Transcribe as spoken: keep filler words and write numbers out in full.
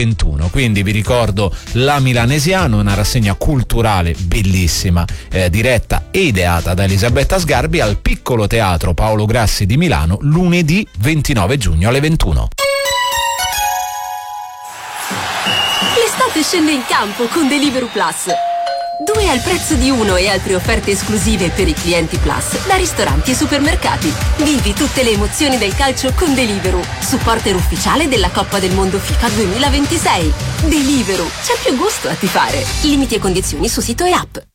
ventuno. Quindi vi ricordo La Milanesiano, una rassegna culturale bellissima, eh, diretta e ideata da Elisabetta Sgarbi al Piccolo Teatro Paolo Grassi di Milano, lunedì ventinove giugno alle ventuno. L'estate scende in campo con Deliveroo Plus. Due al prezzo di uno e altre offerte esclusive per i clienti Plus da ristoranti e supermercati. Vivi tutte le emozioni del calcio con Deliveroo, supporter ufficiale della Coppa del Mondo FIFA duemilaventisei. Deliveroo, c'è più gusto a tifare. Limiti e condizioni su sito e app.